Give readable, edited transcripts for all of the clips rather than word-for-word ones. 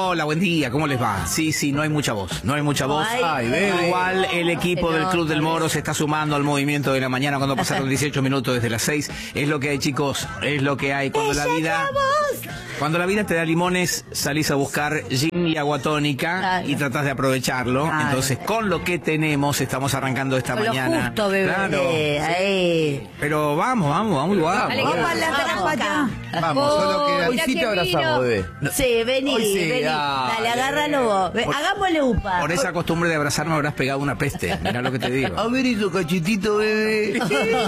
Hola, buen día, ¿cómo les va? Sí, no hay mucha voz, no hay mucha voz. Igual el equipo del Club del Moro se está sumando al movimiento de la mañana cuando pasaron 18 minutos desde las 6. Es lo que hay, chicos, es lo que hay. Cuando la vida te da limones, salís a buscar gin y agua tónica y tratás de aprovecharlo. Entonces, con lo que tenemos, estamos arrancando esta mañana. Lo justo, bebé. Claro. Pero vamos igual. Vamos, solo queda. Hoy sí te abrazamos, bebé. Sí, vení. Dale, agárralo vos. Hagámosle upa. Por esa costumbre de abrazarme habrás pegado una peste. Mirá lo que te digo. A ver esos cachetitos, bebé.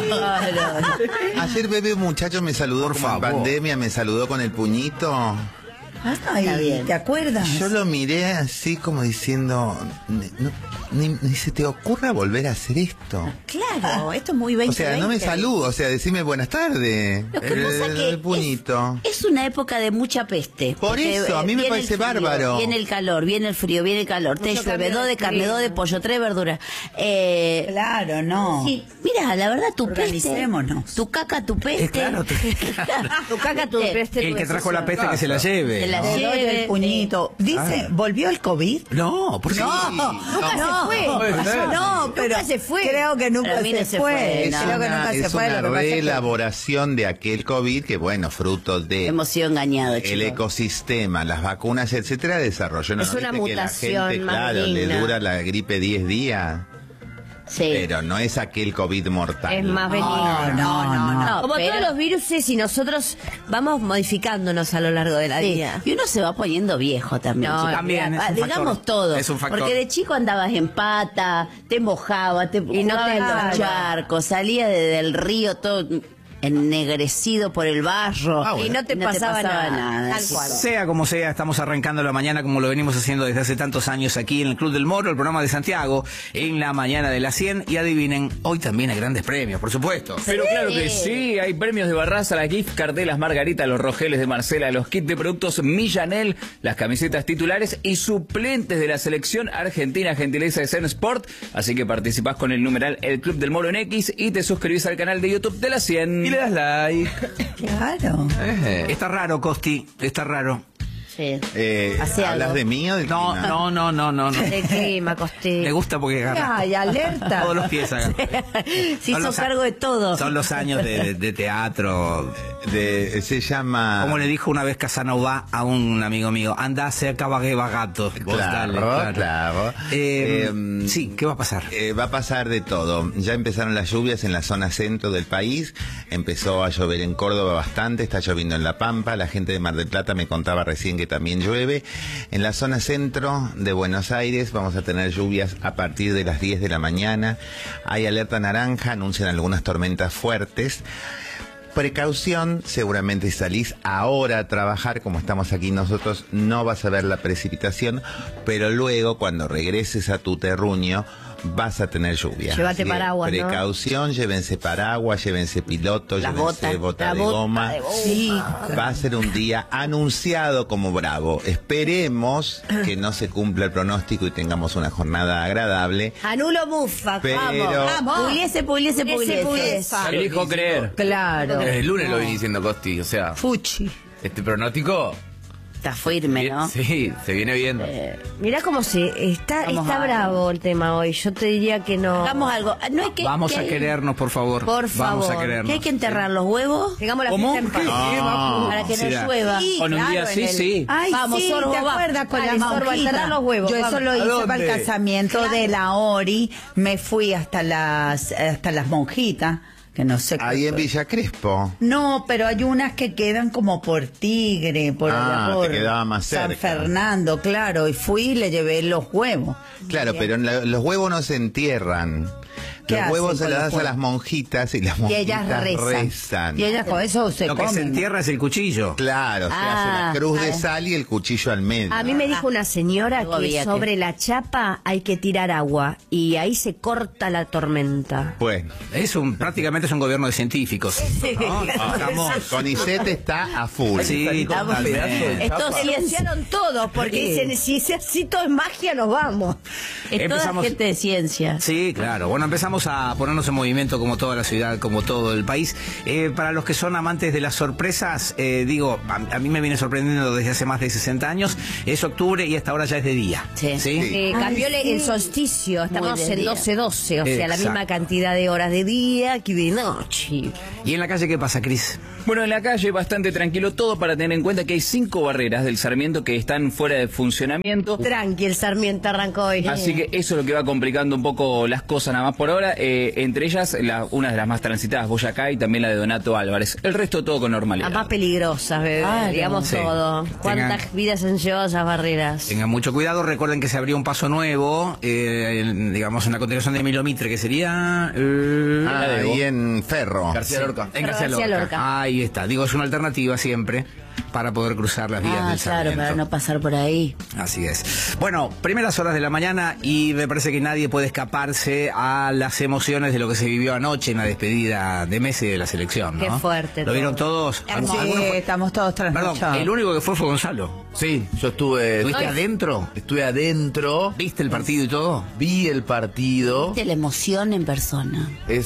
Ayer, bebé, muchacho, me saludó Por como en favor. pandemia, me saludó con el puñito. Está bien. ¿Te acuerdas? Yo lo miré así como diciendo, ni se te ocurra volver a hacer esto. Claro, esto es muy 2020. O sea, no me saludo, o sea, decime buenas tardes. Lo que pasa es que el puñito. es una época de mucha peste. Por porque, eso, a mí me viene parece el frío, bárbaro. Viene el calor, viene el frío, viene el calor. Te llueve, 2 de carne, 2 de pollo, 3 verduras. Claro, no. Sí, mira, la verdad, tu peste. Organicémonos. Tu caca, tu peste. Claro, Tu caca, tu peste. el tu que trajo decisión. la peste que se la lleve. Se la Le doy lleve. el puñito. Dice, ¿volvió el COVID? No, ¿por qué? No, pero Nunca se fue. creo que nunca Para mí no se se fue. fue, no. Creo que nunca se Es fue. una Lo que pasa es que- reelaboración de aquel COVID que, bueno, fruto de Hemos sido engañados, el chicos. ecosistema, las vacunas, etcétera, desarrolló. Es una ¿Viste que la mutación gente, más claro, le benigna. dura la gripe 10 días, Sí. pero no es aquel COVID mortal. Es más benigno. No, Como pero- todos los virus, y nosotros vamos modificándonos a lo largo de la Sí, vida. y uno se va poniendo viejo también. No, chicos. también, es un digamos factor. todo. Es un factor. Porque de chico andabas en pata, te mojabas, Y no te jugabas en los entraba. charcos, salías del río todo ennegrecido por el barro. Y no te pasaba nada. Tal cual. Sea como sea, estamos arrancando la mañana como lo venimos haciendo desde hace tantos años aquí en el Club del Moro, el programa de Santiago, en la mañana de las 100. Y adivinen, hoy también hay grandes premios, por supuesto. Pero claro que sí, hay premios de Barraza, la gift card de las Margaritas, los rogeles de Marcela, los kits de productos Millanel, las camisetas titulares y suplentes de la selección argentina, gentileza de Zen Sport. Así que participás con el numeral El Club del Moro en X y te suscribís al canal de YouTube de la 100. Y le das like. Claro. Está raro, Costi, está raro. Sí. Hace ¿Hablas algo. de mí o del clima? No. De clima, Costilla. Me gusta porque agarra Ay, alerta. todos los pies. agarra. Se Son hizo los a- cargo de todo. Son los años de teatro. Se llama... Como le dijo una vez Casanova a un amigo mío, anda a hacer cabaret bagato. Vos dale, Claro. Sí, ¿qué va a pasar? Va a pasar de todo. Ya empezaron las lluvias en la zona centro del país. Empezó a llover en Córdoba bastante. Está lloviendo en La Pampa. La gente de Mar del Plata me contaba recién que también llueve. En la zona centro de Buenos Aires vamos a tener lluvias a partir de las 10 de la mañana. Hay alerta naranja. Anuncian algunas tormentas fuertes. Precaución, seguramente si salís ahora a trabajar, como estamos aquí nosotros, no vas a ver la precipitación, pero luego cuando regreses a tu terruño vas a tener lluvia. Llévate Así que paraguas, ¿no? precaución, llévense paraguas, llévense piloto, Las llévense botas, bota la de bota goma. de goma. Sí. Va a ser un día anunciado como bravo. Esperemos que no se cumpla el pronóstico y tengamos una jornada agradable. Anulo mufa. Pero- Vamos. Puliese. Elijo creer. Claro. Desde el lunes lo vine diciendo, Costi, o sea, Fuchi. este pronóstico, Está firme, ¿no? sí, se viene viendo. Mirá cómo está Vamos a- bravo el tema hoy. Yo te diría que no. Hagamos algo. No hay que, Vamos a que- querernos, por favor. Por Vamos a favor. querernos. Que hay que enterrar los huevos Tengamos la ¿Cómo? fiesta en paz. para que no sí, llueva. Con un día sí, sí. Ay, Vamos, sí, Sorbo, ¿te va. acuerdas con Dale, la Sorbo, monjita? enterrar los huevos, Yo eso vamos. lo ¿A hice para dónde? el casamiento de la Ori. Me fui hasta las monjitas, que no sé. Ahí en Villa Crespo. No, pero hay unas que quedan como por Tigre, por allá Ah, por te quedaba más San cerca. Fernando, claro, y fui y le llevé los huevos. Claro, pero los huevos no se entierran. ¿Qué Los hacen huevos se con los los das a huevos? las monjitas y las Y monjitas ellas rezan. Y ellas con eso se Lo que comen. se entierra es el cuchillo. Claro, se hace la cruz de sal y el cuchillo al medio. A mí me dijo una señora Algo que había que- sobre la chapa hay que tirar agua y ahí se corta la tormenta. Bueno, Prácticamente es un gobierno de científicos. ¿no? Estamos. CONICET está a full. Sí, totalmente. Esto sí es, Denunciaron todo porque dicen, si es así todo es magia, nos vamos. es toda Empezamos- gente de ciencia. Sí, claro. Bueno, empezamos vamos a ponernos en movimiento como toda la ciudad, como todo el país. Para los que son amantes de las sorpresas, a mí me viene sorprendiendo desde hace más de 60 años. Es octubre y hasta ahora ya es de día. Sí. Cambió el solsticio, estamos Muy de en día. 12-12, o sea, la Exacto. misma cantidad de horas de día que de noche. ¿Y en la calle qué pasa, Cris? Bueno, en la calle bastante tranquilo todo, para tener en cuenta que hay 5 barreras del Sarmiento que están fuera de funcionamiento. Tranqui, el Sarmiento arrancó hoy. Así que eso es lo que va complicando un poco las cosas nada más por ahora. Entre ellas, una de las más transitadas, Boyacá, y también la de Donato Álvarez. El resto todo con normalidad. Las más peligrosas, bebé, Claro. digamos Sí. todo. ¿Cuántas Tengan- vidas han llevado esas barreras? Tengan mucho cuidado, recuerden que se abrió un paso nuevo, digamos en la continuación de Emilio Mitre, que sería... Ahí en Ferro. García Lorca. En García García Lorca. Lorca. Ahí está. Digo, es una alternativa siempre para poder cruzar las vías del Claro, Sarmiento. para no pasar por ahí. Así es. Bueno, primeras horas de la mañana y me parece que nadie puede escaparse a las emociones de lo que se vivió anoche en la despedida de Messi de la selección, ¿no? Qué fuerte ¿Lo todo. vieron todos? Sí, ¿Alguno fue? estamos todos Perdón, trasnochados. el único que fue Gonzalo. Sí, yo estuve. ¿Estuviste adentro? Estuve adentro. ¿Viste el partido y todo? Vi el partido. Viste la emoción en persona.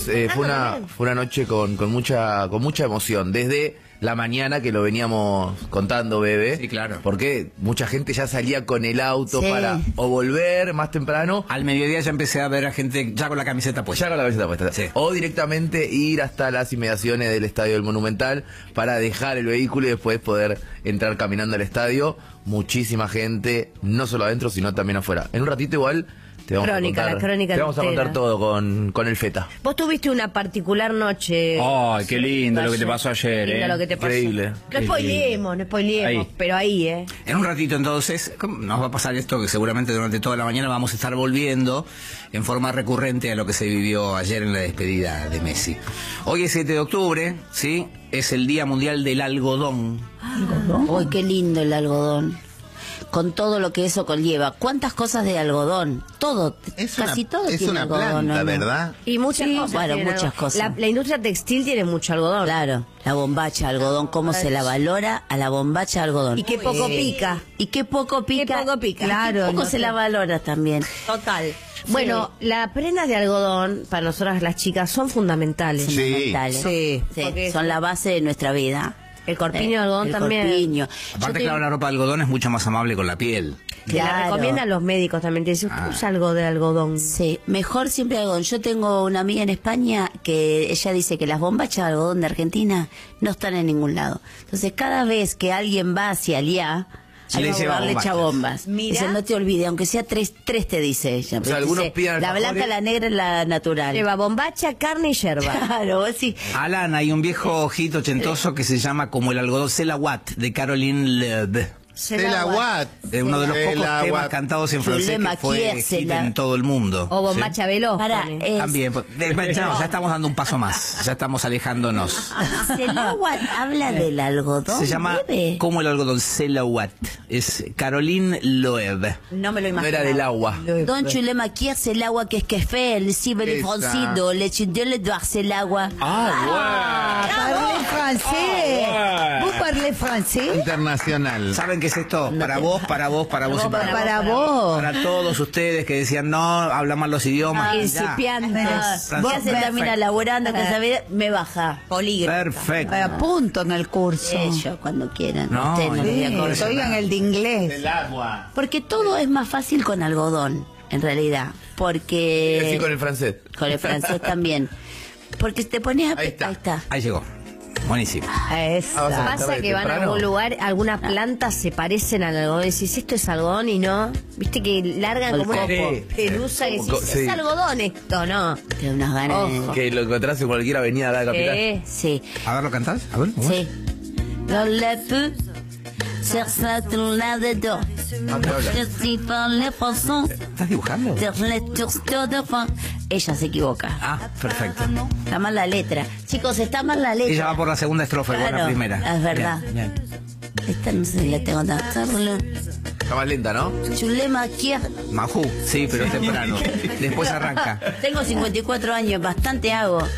Fue una noche con mucha emoción. Desde la mañana que lo veníamos contando, Bebe. Sí, claro. Porque mucha gente ya salía con el auto Sí. para o volver más temprano. Al mediodía ya empecé a ver a gente ya con la camiseta puesta. Ya con la camiseta puesta. Sí. O directamente ir hasta las inmediaciones del Estadio del Monumental para dejar el vehículo y después poder entrar caminando al estadio. Muchísima gente, no solo adentro, sino también afuera. En un ratito igual te vamos Crónica, a contar, la crónica te vamos a entera. contar todo con el Feta. Vos tuviste una particular noche. Ay, qué lindo lo que te pasó ayer, Lindo lo que te pasó. Increíble. No spoileemos, Ahí. pero ahí, ¿eh? En un ratito entonces, ¿cómo nos va a pasar esto? Que seguramente durante toda la mañana vamos a estar volviendo en forma recurrente a lo que se vivió ayer en la despedida de Messi. Hoy es 7 de octubre, ¿sí? Es el Día Mundial del Algodón. Uy, qué lindo el algodón. Con todo lo que eso conlleva. ¿Cuántas cosas de algodón? Todo, casi todo es tiene una algodón. planta, ¿no? ¿verdad? Y muchas Sí, cosas. bueno, tienen muchas algodón. cosas. La industria textil tiene mucho algodón. Claro, la bombacha de algodón, cómo se la valora a la bombacha de algodón. Y qué poco pica. Y qué poco pica. Qué poco pica. Claro, Qué poco se la valora también. Total. Bueno, las prendas de algodón, para nosotras las chicas, son fundamentales. Sí. Fundamentales. Sí, porque son la base de nuestra vida. El corpiño de algodón el también. corpiño. Aparte, Yo claro, la ropa de algodón es mucho más amable con la piel. Que la Claro. recomiendan los médicos también. Te dicen, usa algo de algodón. Sí, mejor siempre algodón. Yo tengo una amiga en España que ella dice que las bombachas de algodón de Argentina no están en ningún lado. Entonces, cada vez que alguien va hacia allá, Sí, hay le que lleva darle bombachas. chabombas. Mira. Dice, no te olvides, aunque sea tres te dice ella. sea, algunos Dice, piden la alfajores. blanca, la negra y la natural. Lleva bombacha, carne y yerba. Claro, vos sí. Alan, hay un viejo hit ochentoso que se llama como el algodón Selawat de Caroline Leeb. Stella Watt. Uno de los pocos Stella temas Watt. cantados en francés Chulema, que fue quién hit se la- en todo el mundo. O bombacha ¿Sí? veloz. Para, pone. También, pues, no, ya estamos dando un paso más, ya estamos alejándonos. El agua habla del algodón. Se llama bebé. como el algodón Selawat. Es Caroline Loeb. No me lo No imagino. era del agua. Don Chulema, qui c'est l'agua qu'est-ce qu'elle fait? Le cible Esa. francido, le chindele doit c'est l'agua. Parlez français. ¿Vos parlez français? Internacional. ¿Saben qué es esto? Para vos, para vos, para vos y para vos. Para vos. Para todos ustedes que decían, no, hablan mal los idiomas. ya. Incipiantes. Vos se termina laburando con esa vida, me baja. Perfecto. Apunto en el curso. Ellos, cuando quieran. No, Ustedes no sí. les voy a Sí, cobrar. estoy en el de inglés. Porque todo es más fácil con algodón, en realidad. Porque... Así con el francés. Con el francés también. Porque te pones a... Ahí está. Ahí llegó. Buenísimo. Esa. vas a- Pasa que van a temprano. algún lugar, algunas plantas se parecen al algodón. Decís, esto es algodón y no. Viste que largan El como una coco. pelusa y decís, Coco, sí. es algodón esto, ¿no? Te da unas ganas Ojo. Que lo encontrás en cualquier avenida de la capital. Sí, A ver, ¿lo cantás? A ver. ¿cómo es? sí. Dans le feu, cherche tout là-dedans. Je suis pas le poisson, ¿Estás dibujando? sur les tours de fin. Ella se equivoca. Ah, perfecto. Está mal la letra. Chicos, está mal la letra. Ella va por la segunda estrofa y vos Claro, la primera. es verdad. Bien, bien. Esta no sé si la tengo tan... Está más lenta, ¿no? Chulema quiere... Majú, sí, pero es temprano. Después arranca. Tengo 54 años, bastante hago.